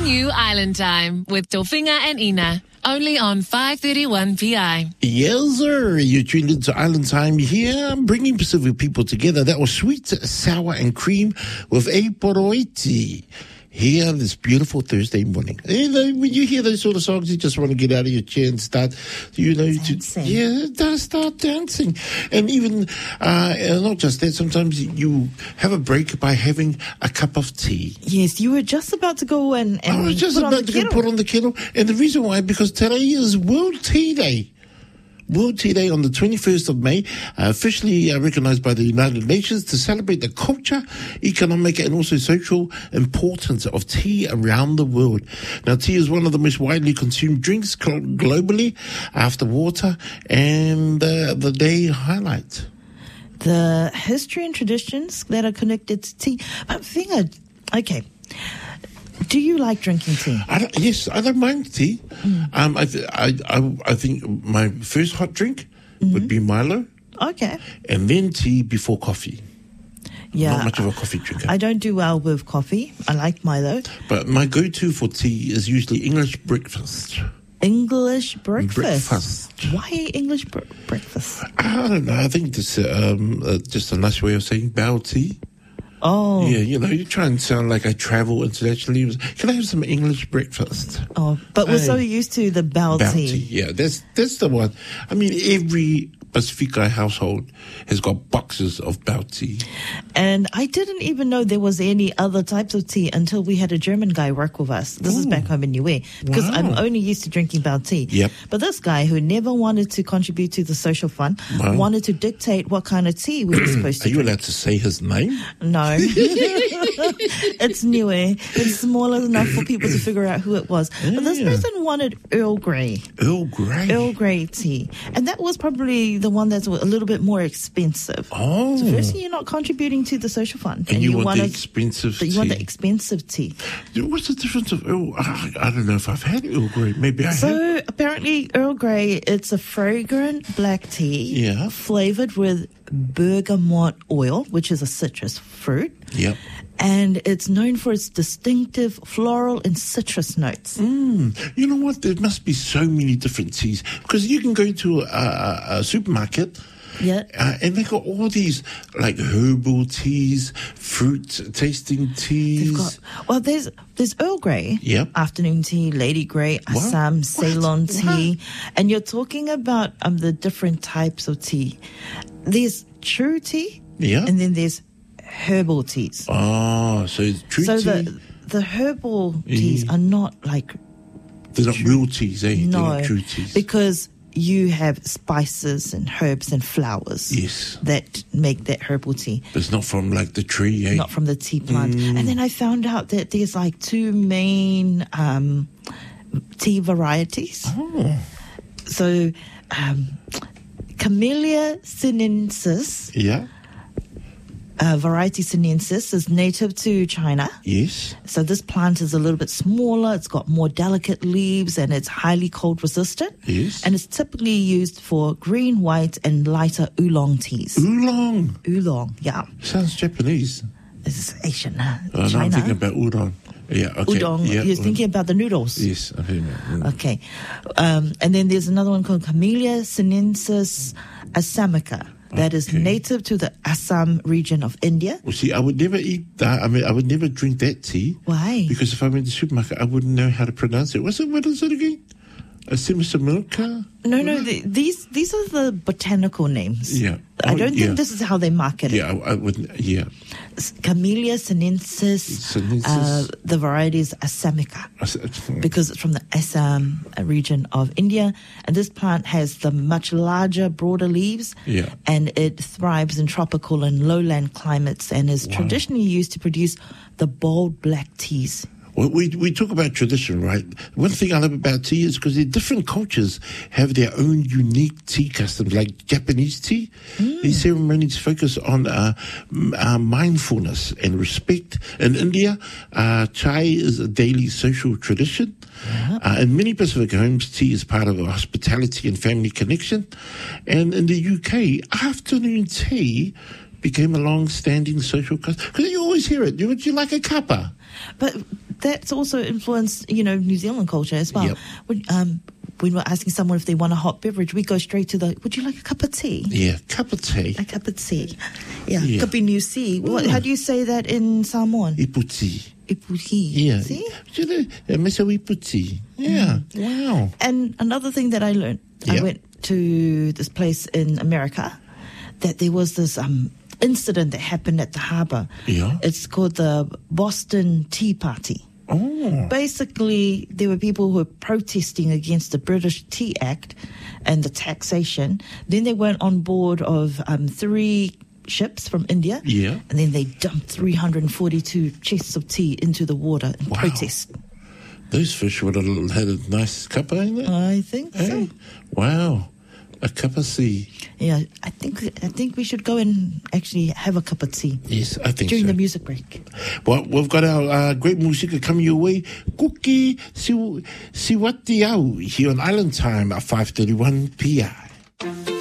you Island Time with Dolfinga and Ina. Only on 531 PI. Yes, sir. You're tuned into Island Time here, bringing Pacific people together. That was Sweet, Sour and Cream with A Poroiti. Here this beautiful Thursday morning. You know, when you hear those sort of songs, you just want to get out of your chair and start, start dancing. And even, not just that, sometimes you have a break by having a cup of tea. Yes, you were just about to go and I was just about to put on the kettle. And the reason why, because today is World Tea Day. World Tea Day on the 21st of May, officially recognized by the United Nations to celebrate the culture, economic and also social importance of tea around the world. Now, tea is one of the most widely consumed drinks globally after water, and the day highlight. The history and traditions that are connected to tea. But okay. Do you like drinking tea? Yes, I don't mind tea. I think my first hot drink would be Milo. Okay. And then tea before coffee. Yeah. Not much of a coffee drinker. I don't do well with coffee. I like Milo. But my go-to for tea is usually English breakfast. English breakfast? Breakfast. Why English breakfast? I don't know. I think it's just a nice way of saying bao tea. Oh. Yeah, you try and sound like I travel internationally. Can I have some English breakfast? Oh, but we're so used to the bao tea. Yeah, that's the one. I mean, every Pacifica household has got boxes of bao tea. And I didn't even know there was any other types of tea until we had a German guy work with us. This is back home in Niue. Because I'm only used to drinking bao tea. Yep. But this guy who never wanted to contribute to the social fund wanted to dictate what kind of tea we were supposed to drink. Are you allowed to say his name? No. It's Niue. It's small enough for people to figure out who it was. Yeah. But this person wanted Earl Grey. Earl Grey? Earl Grey tea. And that was probably the one that's a little bit more expensive. Oh. So firstly, you're not contributing to the social fund. And you want the expensive tea. You want the expensive tea. What's the difference of Earl? I don't know if I've had Earl Grey. Maybe I have. So apparently Earl Grey, it's a fragrant black tea flavored with bergamot oil, which is a citrus fruit. Yep. And it's known for its distinctive floral and citrus notes. You know what? There must be so many different teas. Because you can go to a supermarket and they got all these like herbal teas, fruit tasting teas. There's Earl Grey, afternoon tea, Lady Grey, Assam, Ceylon tea. And you're talking about the different types of tea. There's true tea, and then there's herbal teas. Oh, so true tea. So the herbal teas are not like... They're not real teas, eh? No, they're not true teas. Because you have spices and herbs and flowers that make that herbal tea. But it's not from like the tree, eh? Not from the tea plant. And then I found out that there's like two main tea varieties. Oh. So Camellia sinensis. Yeah. Variety sinensis is native to China. Yes. So this plant is a little bit smaller. It's got more delicate leaves and it's highly cold resistant. Yes. And it's typically used for green, white, and lighter oolong teas. Oolong? Oolong, yeah. Sounds Japanese. This is Asian. China. No, I'm thinking about udon. Yeah, okay. Udon. Yeah, You're thinking about the noodles. Yes, I've heard that. Okay. And then there's another one called Camellia sinensis assamica. That is native to the Assam region of India. Well, see, I would never eat that. I mean, I would never drink that tea. Why? Because if I went to the supermarket, I wouldn't know how to pronounce it. What is it again? Simsamuka? No. These are the botanical names. Yeah. I don't think this is how they market it. Yeah, I wouldn't. Yeah. Camellia sinensis. The variety is Assamica because it's from the Assam region of India, and this plant has the much larger, broader leaves. Yeah. And it thrives in tropical and lowland climates, and is traditionally used to produce the bold black teas. Well, we talk about tradition, right? One thing I love about tea is because different cultures have their own unique tea customs, like Japanese tea. These ceremonies focus on mindfulness and respect. In India, chai is a daily social tradition. In many Pacific homes, tea is part of a hospitality and family connection. And in the UK, afternoon tea became a long-standing social custom. Because you always hear it. Would you like a cuppa? But that's also influenced, New Zealand culture as well. Yep. When we're asking someone if they want a hot beverage, we go straight to would you like a cup of tea? Yeah, cup of tea. A cup of tea. Yeah. Could be new sea. How do you say that in Samoan? Iputi. Iputi. Yeah. See? Mesa iputi. Yeah. Wow. And another thing that I learned, I went to this place in America, that there was this incident that happened at the harbour. Yeah. It's called the Boston Tea Party. Oh. Basically, there were people who were protesting against the British Tea Act and the taxation. Then they went on board of 3 ships from India. Yeah. And then they dumped 342 chests of tea into the water in protest. Those fish would have had a nice cuppa in it. I think so. Wow. A cup of tea. Yeah, I think we should go and actually have a cup of tea. Yes, I think during so. the music break. Well, we've got our great music coming your way. Kuki Siwati Au here on Island Time at 5:31 p.m.